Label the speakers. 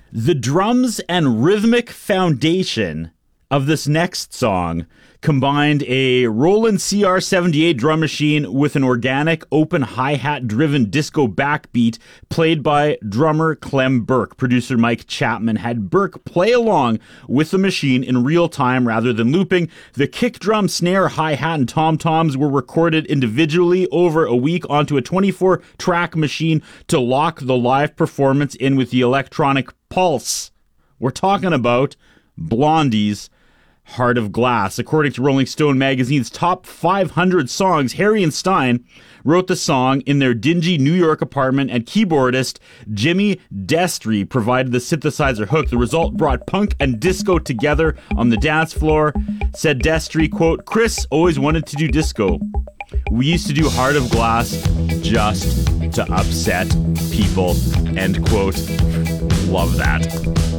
Speaker 1: The drums and rhythmic foundation of this next song combined a Roland CR78 drum machine with an organic open hi-hat driven disco backbeat played by drummer Clem Burke. Producer Mike Chapman had Burke play along with the machine in real time rather than looping. The kick drum, snare, hi-hat, and tom-toms were recorded individually over a week onto a 24-track machine to lock the live performance in with the electronic pulse. We're talking about Blondie's Heart of Glass. According to Rolling Stone magazine's top 500 songs, Harry and Stein wrote the song in their dingy New York apartment, and keyboardist Jimmy Destry provided the synthesizer hook. The result brought punk and disco together on the dance floor. Said Destry, quote, "Chris always wanted to do disco. We used to do Heart of Glass just to upset people," end quote. Love that.